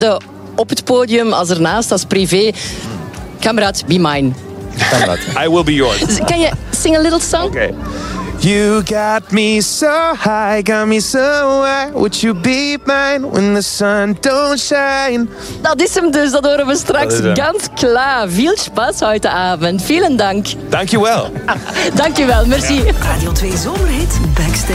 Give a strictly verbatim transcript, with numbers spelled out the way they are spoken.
Uh, op het podium, als ernaast, als privé. Kameraad, be mine. Kameraad. I will be yours. Kan je sing a little song? Oké. Okay. You got me so high, got me so high. Would you be mine when the sun don't shine? Dat is hem dus, dat horen we straks. hem. Ganz klaar. Veel Spaß heute Abend. Vielen Dank. Dankjewel. Dankjewel, merci. Radio twee Zomerhit Backstage.